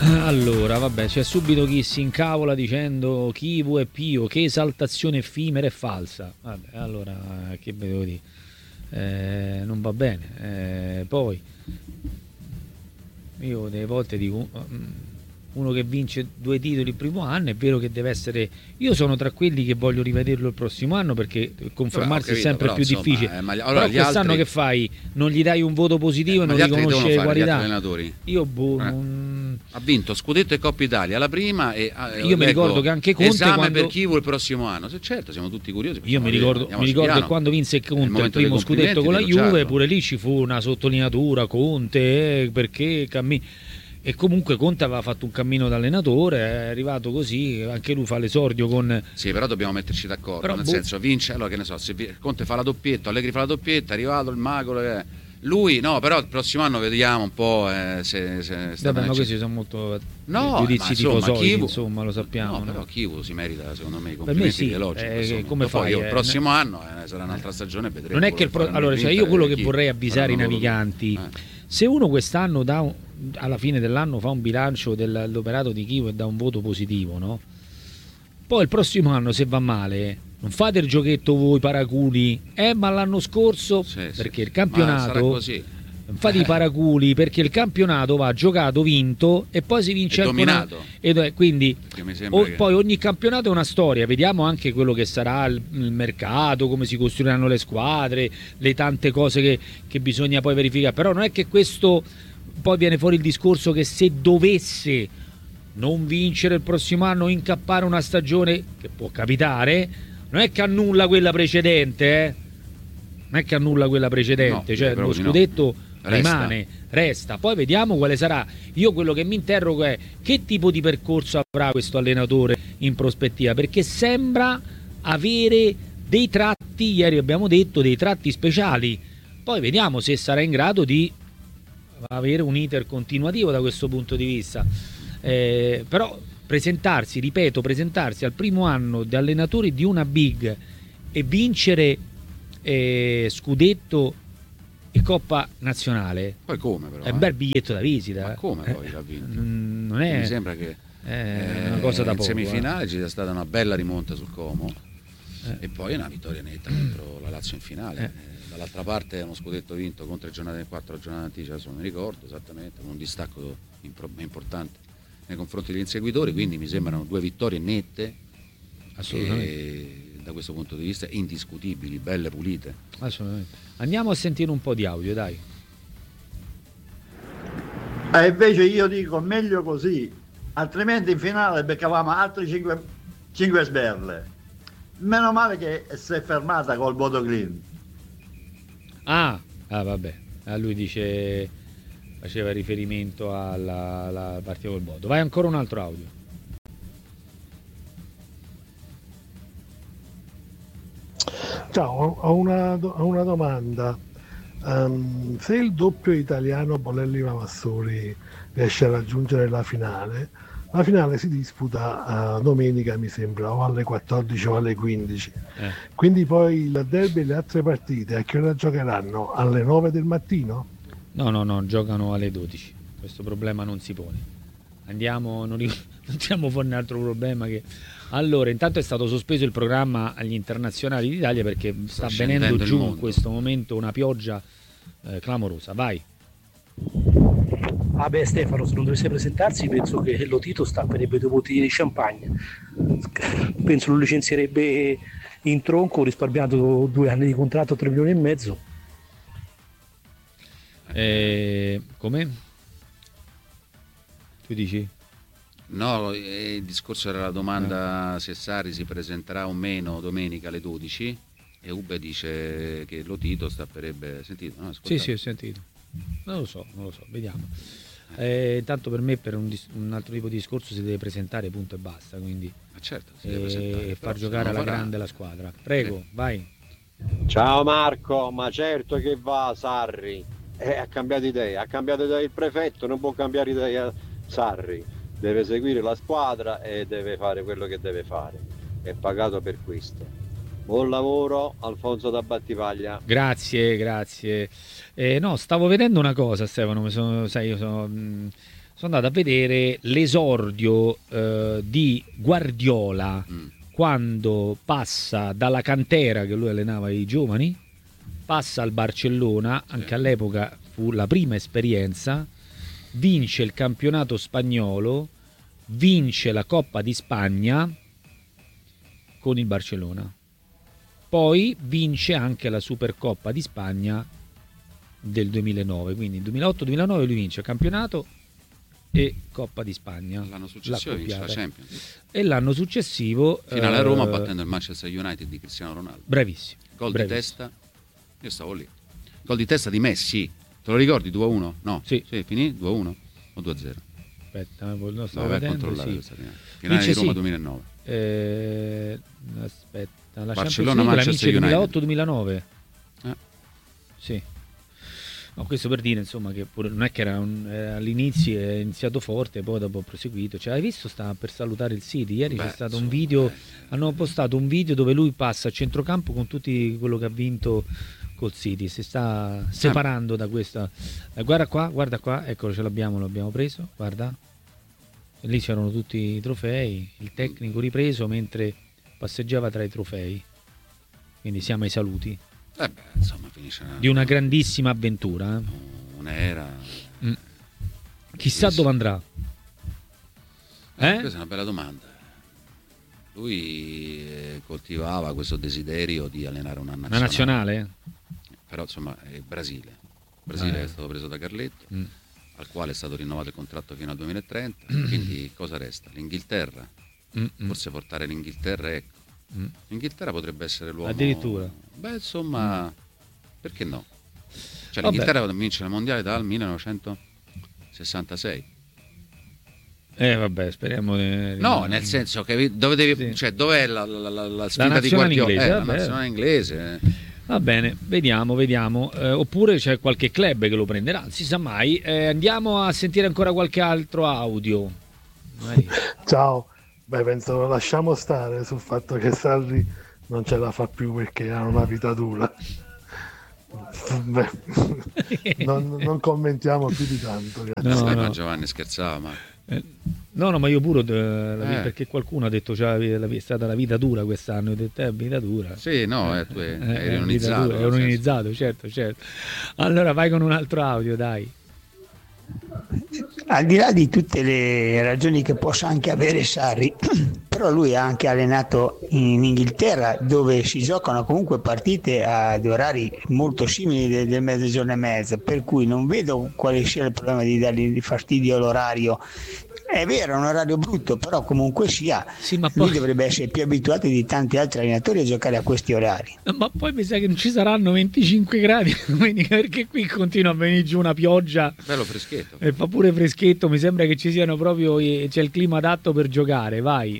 Allora, vabbè, c'è subito chi si incavola dicendo Kivu è Pio, che esaltazione effimera e falsa. Vabbè, allora, che devo dire? Non va bene. Poi, io delle volte dico, uno che vince 2 titoli il primo anno, è vero che deve essere... Io sono tra quelli che voglio rivederlo il prossimo anno perché confermarsi è sempre più difficile. Allora, però quest'anno altri... che fai? Non gli dai un voto positivo e non riconosci le qualità? Io ha vinto Scudetto e Coppa Italia la prima e io mi ricordo che anche Conte esame quando... per Kivu il prossimo anno. Certo, siamo tutti curiosi. Io mi ricordo che quando vinse Conte il primo scudetto con la Juve, pure lì ci fu una sottolineatura Conte perché e comunque Conte aveva fatto un cammino da allenatore, è arrivato così, anche lui fa l'esordio con... Sì, però dobbiamo metterci d'accordo, nel senso vince, allora che ne so, se Conte fa la doppietta, Allegri fa la doppietta, è arrivato il mago, lui no, però il prossimo anno vediamo un po' se vabbè, ma questi sono molto giudizi tifosi, insomma, lo sappiamo. No, però Kivu si merita, secondo me, i complimenti elogi. Come fai? Io il prossimo anno sarà un'altra stagione, vedremo. Non è che allora, cioè, io quello che vorrei avvisare i naviganti, se uno quest'anno alla fine dell'anno fa un bilancio dell'operato di Kivu e dà un voto positivo, no? Poi il prossimo anno, se va male, non fate il giochetto voi paraculi, ma l'anno scorso, perché il campionato, non fate i paraculi, perché il campionato va giocato, vinto e poi si vince anche dominato. Quindi poi ogni campionato è una storia, vediamo anche quello che sarà il mercato, come si costruiranno le squadre, le tante cose che bisogna poi verificare, però non è che questo... Poi viene fuori il discorso che se dovesse non vincere il prossimo anno, incappare una stagione, che può capitare, non è che annulla quella precedente, non è che annulla quella precedente, no, cioè lo scudetto rimane, resta. Poi vediamo quale sarà. Io quello che mi interrogo è che tipo di percorso avrà questo allenatore in prospettiva, perché sembra avere dei tratti, ieri abbiamo detto, dei tratti speciali. Poi vediamo se sarà in grado di avere un iter continuativo da questo punto di vista, però presentarsi al primo anno di allenatore di una big e vincere scudetto e Coppa Nazionale, poi come però, è un bel biglietto da visita. Ma come poi l'ha vinto? Non è, mi sembra che una cosa da poco. In semifinale ci sia stata una bella rimonta sul Como e poi una vittoria netta contro la Lazio in finale. Dall'altra parte è uno scudetto vinto con 4 giornate anticipo, adesso non mi ricordo esattamente, con un distacco importante nei confronti degli inseguitori, quindi mi sembrano 2 vittorie nette, assolutamente, da questo punto di vista indiscutibili, belle, pulite. Assolutamente. Andiamo a sentire un po' di audio, dai. Invece io dico meglio così, altrimenti in finale beccavamo altri 5 sberle. Meno male che si è fermata col voto green. Vabbè, lui dice, faceva riferimento alla partita col Bodo. Vai, ancora un altro audio. Ciao, ho una domanda. Se il doppio italiano Bolelli Mamassori riesce a raggiungere la finale si disputa domenica, mi sembra, o alle 14 o alle 15. Quindi poi il derby e le altre partite a che ora giocheranno? Alle 9 del mattino? No, giocano alle 12. Questo problema non si pone. Non tiriamo fuori un altro problema che... Allora, intanto è stato sospeso il programma agli internazionali d'Italia perché sta venendo giù in questo momento una pioggia clamorosa. Vai. Stefano, se non dovesse presentarsi penso che lo Tito stapperebbe 2 bottiglie di champagne, penso lo licenzierebbe in tronco risparmiando 2 anni di contratto, 3 milioni e mezzo. Come? Tu dici? No, il discorso era la domanda se Sarri si presenterà o meno domenica alle 12 e Ube dice che lo Tito stapperebbe. Sentito? No, sì, ho sentito. Non lo so, vediamo. Intanto per me, per un altro tipo di discorso, si deve presentare, punto e basta, quindi certo, si deve presentare, e far giocare alla grande la squadra. Prego, vai. Ciao Marco, ma certo che va Sarri, ha cambiato idea il prefetto, non può cambiare idea Sarri, deve seguire la squadra e deve fare quello che deve fare, è pagato per questo. Buon lavoro, Alfonso da Battivaglia. Grazie. No, stavo vedendo una cosa, Stefano, sono andato a vedere l'esordio di Guardiola quando passa dalla cantera, che lui allenava i giovani, passa al Barcellona, anche all'epoca fu la prima esperienza, vince il campionato spagnolo, vince la Coppa di Spagna con il Barcellona, poi vince anche la Supercoppa di Spagna del 2009, quindi 2008-2009 lui vince il campionato e Coppa di Spagna. L'anno successivo vince la Champions. E l'anno successivo finale a Roma battendo il Manchester United di Cristiano Ronaldo. Bravissimo. Gol di testa. Io stavo lì. Gol di testa di Messi. Te lo ricordi 2-1? No. Sì, finì 2-1 o 2-0. Aspetta, lo stavo vai a controllare questa finale di Roma 2009. Aspetta, la Barcellona Manchester United 2008-2009. Sì. No, questo per dire insomma che pure, non è che era all'inizio è iniziato forte, poi dopo ha proseguito. Cioè, hai visto, sta per salutare il City ieri. C'è stato un video, hanno postato un video dove lui passa a centrocampo con tutti quello che ha vinto col City, si sta separando da questa. Guarda qua, eccolo, l'abbiamo preso, guarda. E lì c'erano tutti i trofei, il tecnico ripreso mentre passeggiava tra i trofei. Quindi siamo ai saluti. Insomma, finisce di una grandissima avventura. Un'era. Chissà dove andrà. Questa è una bella domanda. Lui coltivava questo desiderio di allenare una nazionale. Una nazionale? Però insomma è il Brasile. Il Brasile è stato preso da Carletto, al quale è stato rinnovato il contratto fino al 2030. Quindi cosa resta? L'Inghilterra. Forse portare l'Inghilterra, ecco. L'Inghilterra potrebbe essere l'uomo. Addirittura. Insomma, perché no? Cioè l'Inghilterra vince il mondiale dal 1966. Speriamo no, nel senso che dove devi, cioè, dov'è la sfida di Guardiola? La nazionale inglese. Va bene, vediamo. Oppure c'è qualche club che lo prenderà, non si sa mai. Andiamo a sentire ancora qualche altro audio. Vai. Ciao. Penso lo lasciamo stare sul fatto che Sarri non ce la fa più perché ha una vita dura. Non commentiamo più di tanto. No. Giovanni scherzava, ma no, ma io pure perché qualcuno ha detto è stata la vita dura quest'anno. Ho detto è vita dura. Sì, no, tu hai ironizzato. È ironizzato, certo. Allora vai con un altro audio, dai. Al di là di tutte le ragioni che possa anche avere Sarri, però lui ha anche allenato in Inghilterra, dove si giocano comunque partite ad orari molto simili del mezzogiorno e mezza, per cui non vedo quale sia il problema di dargli fastidio all'orario. È vero, è un orario brutto, però comunque sia, ma lui dovrebbe essere più abituato di tanti altri allenatori a giocare a questi orari. Ma poi mi sa che non ci saranno 25 gradi domenica, perché qui continua a venire giù una pioggia. Bello freschetto. E fa pure freschetto, mi sembra che ci siano proprio, c'è il clima adatto per giocare, vai.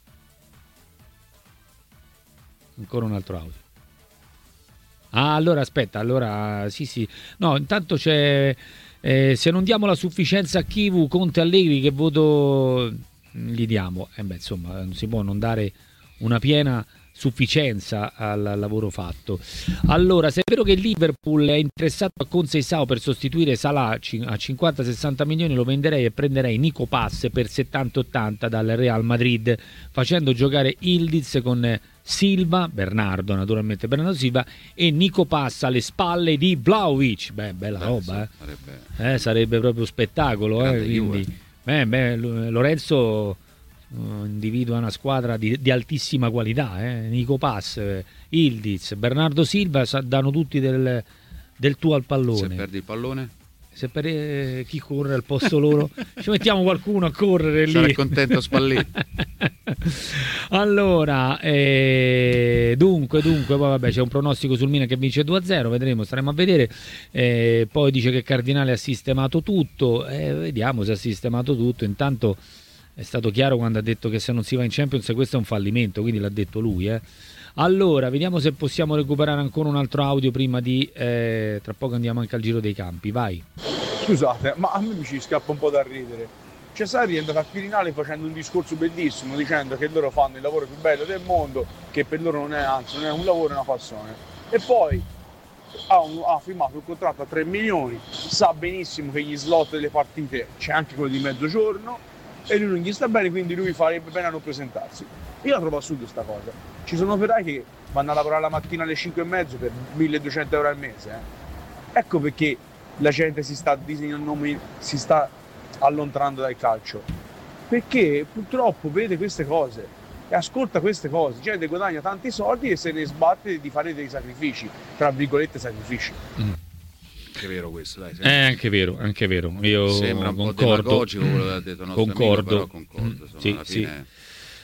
Ancora un altro audio. Allora aspetta, sì. No, intanto c'è... se non diamo la sufficienza a Chivu, Conte, Allegri, che voto gli diamo? Insomma, non si può non dare una piena sufficienza al lavoro fatto. Allora, se è vero che il Liverpool è interessato a Conceição per sostituire Salah a 50-60 milioni, lo venderei e prenderei Nico Pass per 70-80 dal Real Madrid, facendo giocare Ildiz con Silva, Bernardo Silva, e Nico Pass alle spalle di Vlahovic. Bella roba, sarebbe proprio spettacolo, quindi Lorenzo individua una squadra di altissima qualità, Nico Pass, Ildiz, Bernardo Silva danno tutti del tuo al pallone. Se perdi il pallone? Se per chi corre al posto loro, ci mettiamo qualcuno a correre lì. Sarà contento Spalletti. Allora, dunque, poi vabbè, c'è un pronostico sul Milan che vince 2-0, vedremo, staremo a vedere. Poi dice che Cardinale ha sistemato tutto, vediamo se ha sistemato tutto. Intanto è stato chiaro quando ha detto che se non si va in Champions questo è un fallimento, quindi l'ha detto lui. Allora, vediamo se possiamo recuperare ancora un altro audio prima di... tra poco andiamo anche al giro dei campi, vai. Scusate, ma a me mi ci scappa un po' da ridere. Sarri è andato al Quirinale facendo un discorso bellissimo, dicendo che loro fanno il lavoro più bello del mondo, che per loro non è un lavoro, è una passione. E poi ha firmato un contratto a 3 milioni, sa benissimo che gli slot delle partite c'è anche quello di mezzogiorno e lui non gli sta bene, quindi lui farebbe bene a non presentarsi. Io la trovo assurda sta cosa. Ci sono operai che vanno a lavorare la mattina alle 5:30 per 1.200 euro al mese. Ecco perché la gente si sta allontanando dal calcio. Perché purtroppo vede queste cose e ascolta queste cose. Gente guadagna tanti soldi e se ne sbatte di fare dei sacrifici, tra virgolette sacrifici. È vero questo, dai. Anche vero. Io sembra un concordo. po' demagogico quello che ha detto il nostro amico, però concordo. Insomma, Sì, alla fine... sì.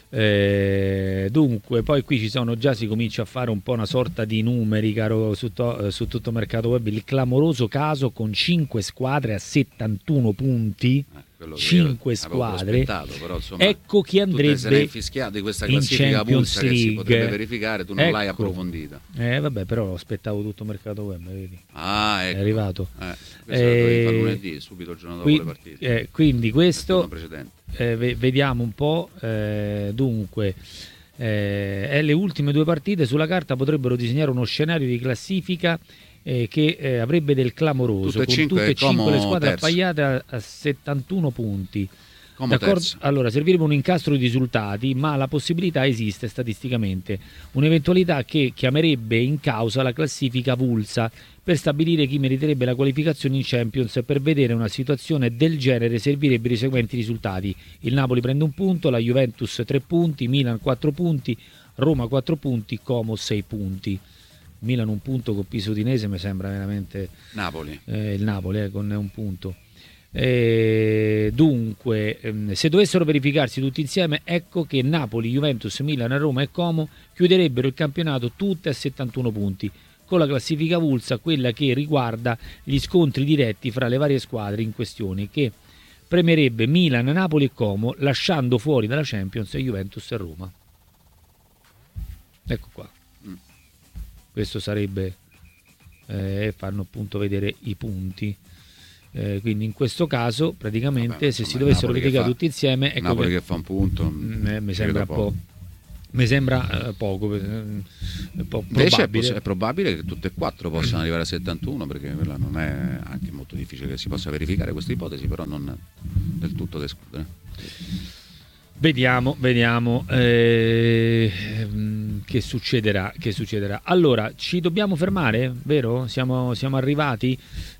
Dunque poi qui si comincia a fare un po' una sorta di numeri, caro, su tutto mercato web, il clamoroso caso con 5 squadre a 71 punti, 5 squadre, però, insomma, ecco chi andrebbe tu te sei infischiato di questa classifica pulsa che si potrebbe verificare, tu non l'hai approfondita. Vabbè, però aspettavo tutto mercato web, vedi? Ecco. È arrivato. Questo lo dovevi fare lunedì, subito il giorno dopo le partite. Quindi questo precedente. Vediamo un po', dunque le ultime 2 partite sulla carta potrebbero disegnare uno scenario di classifica che avrebbe del clamoroso, con tutte e 5 le squadre appaiate a 71 punti. Allora servirebbe un incastro di risultati, ma la possibilità esiste statisticamente, un'eventualità che chiamerebbe in causa la classifica Vulsa per stabilire chi meriterebbe la qualificazione in Champions. Per vedere una situazione del genere servirebbero i seguenti risultati: il Napoli prende 1 punto, la Juventus 3 punti, Milan 4 punti, Roma 4 punti, Como 6 punti. Milan 1 punto con Pisa Udinese mi sembra veramente Napoli. Il Napoli con 1 punto. Dunque se dovessero verificarsi tutti insieme, ecco che Napoli, Juventus, Milan, Roma e Como chiuderebbero il campionato tutte a 71 punti, con la classifica Vulsa, quella che riguarda gli scontri diretti fra le varie squadre in questione, che premerebbe Milan, Napoli e Como, lasciando fuori dalla Champions Juventus e Roma. Ecco qua. Questo sarebbe fanno appunto vedere i punti. Quindi in questo caso praticamente se si dovessero verificare tutti insieme, ecco Napoli che fa 1 punto mi sembra poco. Mi sembra poco, invece è probabile che tutte e 4 possano arrivare a 71, perché quella non è anche molto difficile che si possa verificare questa ipotesi, però non del tutto da escludere. Vediamo che succederà. Allora, ci dobbiamo fermare, vero? Siamo arrivati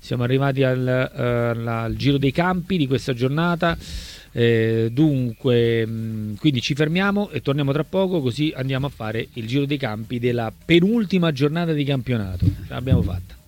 al giro dei campi di questa giornata. Dunque, quindi ci fermiamo e torniamo tra poco, così andiamo a fare il giro dei campi della penultima giornata di campionato. Ce l'abbiamo fatta.